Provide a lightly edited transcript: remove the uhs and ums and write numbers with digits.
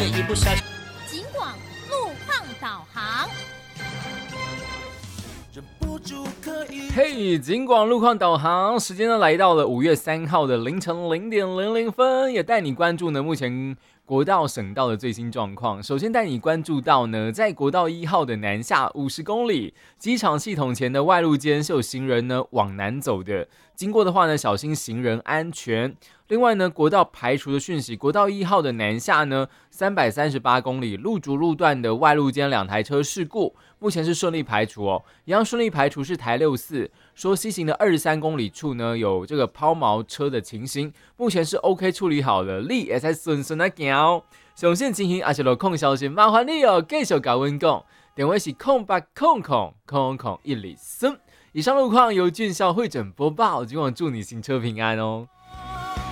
一不小心。 警广路况导航。 嘿，警广路况导航，时间呢来到了5月3号的凌晨0:00，也带你关注呢目前国道、省道的最新状况。首先带你关注到呢，在国道1号的南下50公里，机场系统前的外路间是有行人呢往南走的，经过的话呢，小心行人安全。另外呢，国道排除的讯息，国道1号的南下呢，338公里路竹路段的外路间2台车事故，目前是顺利排除哦。一样顺利排除是台64，说西行的23公里处呢有这个抛锚车的情形，目前是 OK 处理好了，你也在顺顺的行。详细情形也是路况消息，麻烦你哦，继续跟我讲，电话是0800000103。以上路况由俊孝会诊播报，今晚祝你行车平安哦。